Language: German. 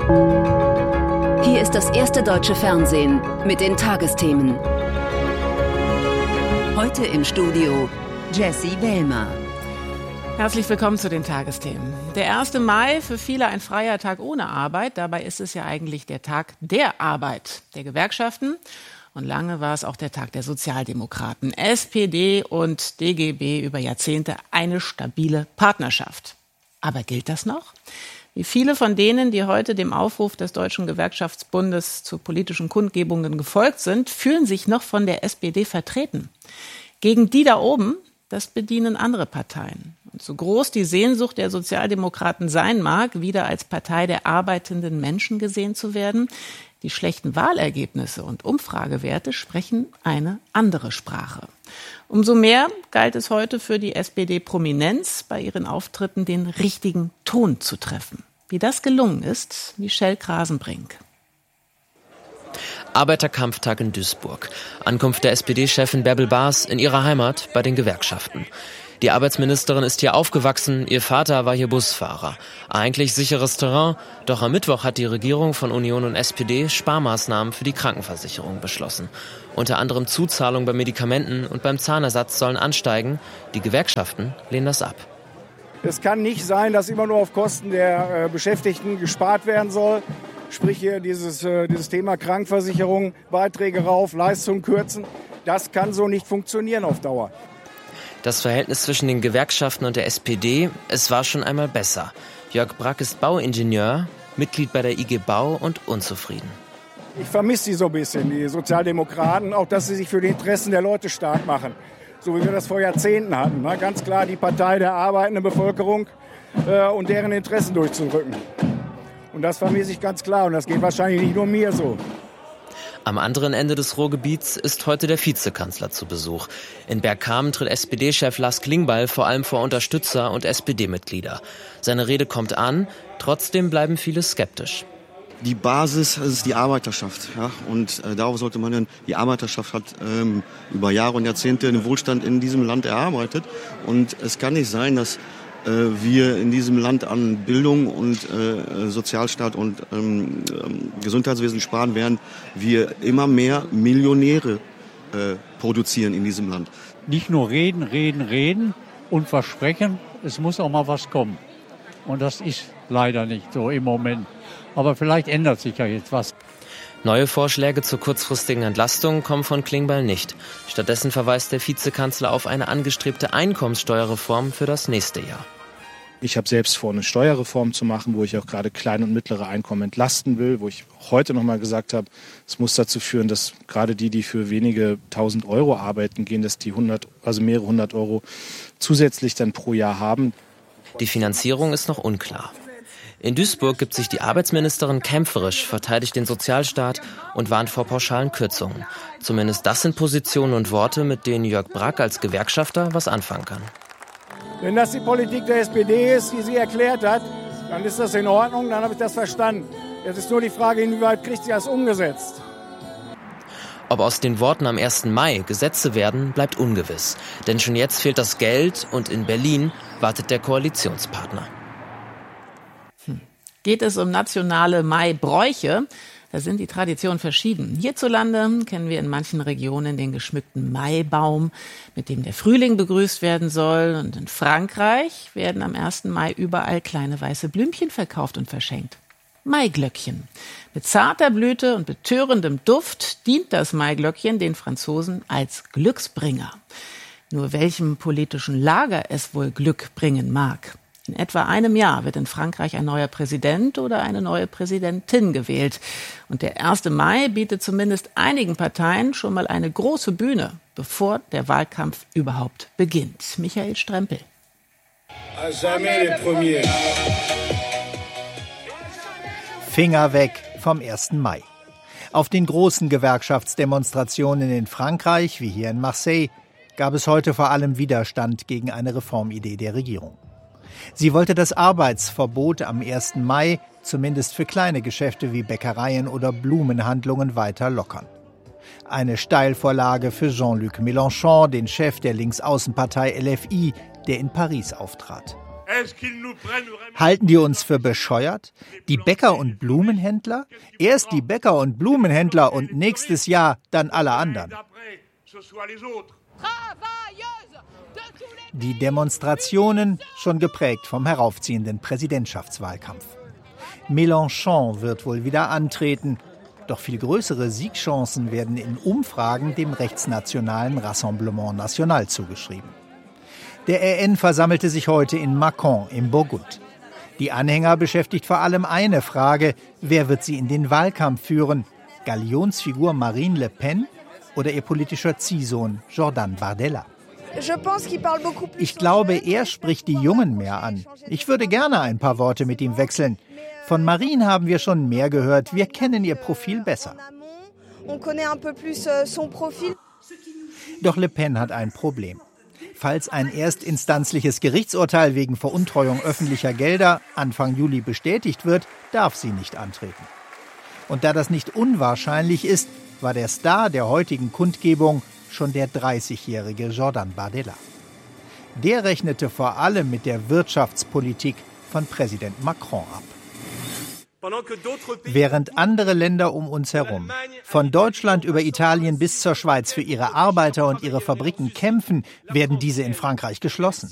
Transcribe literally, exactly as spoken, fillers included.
Hier ist das erste deutsche Fernsehen mit den Tagesthemen. Heute im Studio Jessie Wellmer. Herzlich willkommen zu den Tagesthemen. Der erste Mai, für viele ein freier Tag ohne Arbeit. Dabei ist es ja eigentlich der Tag der Arbeit, der Gewerkschaften. Und lange war es auch der Tag der Sozialdemokraten. S P D und D G B über Jahrzehnte eine stabile Partnerschaft. Aber gilt das noch? Wie viele von denen, die heute dem Aufruf des Deutschen Gewerkschaftsbundes zu politischen Kundgebungen gefolgt sind, fühlen sich noch von der S P D vertreten? Gegen die da oben, das bedienen andere Parteien. Und so groß die Sehnsucht der Sozialdemokraten sein mag, wieder als Partei der arbeitenden Menschen gesehen zu werden, die schlechten Wahlergebnisse und Umfragewerte sprechen eine andere Sprache. Umso mehr galt es heute für die S P D-Prominenz, bei ihren Auftritten den richtigen Ton zu treffen. Wie das gelungen ist, Michelle Krasenbrink. Arbeiterkampftag in Duisburg. Ankunft der S P D-Chefin Bärbel Baas in ihrer Heimat bei den Gewerkschaften. Die Arbeitsministerin ist hier aufgewachsen, ihr Vater war hier Busfahrer. Eigentlich sicheres Terrain, doch am Mittwoch hat die Regierung von Union und S P D Sparmaßnahmen für die Krankenversicherung beschlossen. Unter anderem Zuzahlungen bei Medikamenten und beim Zahnersatz sollen ansteigen. Die Gewerkschaften lehnen das ab. Es kann nicht sein, dass immer nur auf Kosten der äh, Beschäftigten gespart werden soll. Sprich hier dieses, äh, dieses Thema Krankenversicherung, Beiträge rauf, Leistungen kürzen. Das kann so nicht funktionieren auf Dauer. Das Verhältnis zwischen den Gewerkschaften und der S P D, es war schon einmal besser. Jörg Brack ist Bauingenieur, Mitglied bei der I G Bau und unzufrieden. Ich vermisse die so ein bisschen, die Sozialdemokraten, auch dass sie sich für die Interessen der Leute stark machen. So wie wir das vor Jahrzehnten hatten. Ne? Ganz klar die Partei der arbeitenden Bevölkerung äh, und deren Interessen durchzudrücken. Und das vermisse ich ganz klar und das geht wahrscheinlich nicht nur mir so. Am anderen Ende des Ruhrgebiets ist heute der Vizekanzler zu Besuch. In Bergkamen tritt S P D-Chef Lars Klingbeil vor allem vor Unterstützer und S P D-Mitglieder. Seine Rede kommt an, trotzdem bleiben viele skeptisch. Die Basis ist die Arbeiterschaft. Ja? Und äh, darauf sollte man dann, die Arbeiterschaft hat ähm, über Jahre und Jahrzehnte den Wohlstand in diesem Land erarbeitet. Und es kann nicht sein, dass äh, wir in diesem Land an Bildung und äh, Sozialstaat und ähm, äh, Gesundheitswesen sparen, während wir immer mehr Millionäre äh, produzieren in diesem Land. Nicht nur reden, reden, reden und versprechen, es muss auch mal was kommen. Und das ist leider nicht so im Moment. Aber vielleicht ändert sich ja jetzt was. Neue Vorschläge zur kurzfristigen Entlastung kommen von Klingbeil nicht. Stattdessen verweist der Vizekanzler auf eine angestrebte Einkommenssteuerreform für das nächste Jahr. Ich habe selbst vor, eine Steuerreform zu machen, wo ich auch gerade kleine und mittlere Einkommen entlasten will, wo ich heute noch mal gesagt habe, es muss dazu führen, dass gerade die, die für wenige tausend Euro arbeiten gehen, dass die hundert, also mehrere hundert Euro zusätzlich dann pro Jahr haben. Die Finanzierung ist noch unklar. In Duisburg gibt sich die Arbeitsministerin kämpferisch, verteidigt den Sozialstaat und warnt vor pauschalen Kürzungen. Zumindest das sind Positionen und Worte, mit denen Jörg Brack als Gewerkschafter was anfangen kann. Wenn das die Politik der S P D ist, die sie erklärt hat, dann ist das in Ordnung, dann habe ich das verstanden. Jetzt ist nur die Frage, inwieweit kriegt sie das umgesetzt. Ob aus den Worten am ersten Mai Gesetze werden, bleibt ungewiss. Denn schon jetzt fehlt das Geld und in Berlin wartet der Koalitionspartner. Hm. Geht es um nationale Maibräuche? Da sind die Traditionen verschieden. Hierzulande kennen wir in manchen Regionen den geschmückten Maibaum, mit dem der Frühling begrüßt werden soll. Und in Frankreich werden am ersten Mai überall kleine weiße Blümchen verkauft und verschenkt. Maiglöckchen. Mit zarter Blüte und betörendem Duft dient das Maiglöckchen den Franzosen als Glücksbringer. Nur welchem politischen Lager es wohl Glück bringen mag. In etwa einem Jahr wird in Frankreich ein neuer Präsident oder eine neue Präsidentin gewählt. Und der erste Mai bietet zumindest einigen Parteien schon mal eine große Bühne, bevor der Wahlkampf überhaupt beginnt. Michael Strempel. Finger weg vom ersten Mai. Auf den großen Gewerkschaftsdemonstrationen in Frankreich, wie hier in Marseille, gab es heute vor allem Widerstand gegen eine Reformidee der Regierung. Sie wollte das Arbeitsverbot am ersten Mai, zumindest für kleine Geschäfte wie Bäckereien oder Blumenhandlungen, weiter lockern. Eine Steilvorlage für Jean-Luc Mélenchon, den Chef der Linksaußenpartei L F I, der in Paris auftrat. Halten die uns für bescheuert? Die Bäcker und Blumenhändler? Erst die Bäcker und Blumenhändler und nächstes Jahr dann alle anderen. Die Demonstrationen schon geprägt vom heraufziehenden Präsidentschaftswahlkampf. Mélenchon wird wohl wieder antreten. Doch viel größere Siegchancen werden in Umfragen dem rechtsnationalen Rassemblement National zugeschrieben. Der R N versammelte sich heute in Mâcon im Burgund. Die Anhänger beschäftigt vor allem eine Frage: Wer wird sie in den Wahlkampf führen? Galionsfigur Marine Le Pen oder ihr politischer Ziehsohn Jordan Bardella? Ich glaube, er spricht die Jungen mehr an. Ich würde gerne ein paar Worte mit ihm wechseln. Von Marine haben wir schon mehr gehört. Wir kennen ihr Profil besser. Doch Le Pen hat ein Problem. Falls ein erstinstanzliches Gerichtsurteil wegen Veruntreuung öffentlicher Gelder Anfang Juli bestätigt wird, darf sie nicht antreten. Und da das nicht unwahrscheinlich ist, war der Star der heutigen Kundgebung schon der dreißigjährige Jordan Bardella. Der rechnete vor allem mit der Wirtschaftspolitik von Präsident Macron ab. Während andere Länder um uns herum, von Deutschland über Italien bis zur Schweiz, für ihre Arbeiter und ihre Fabriken kämpfen, werden diese in Frankreich geschlossen.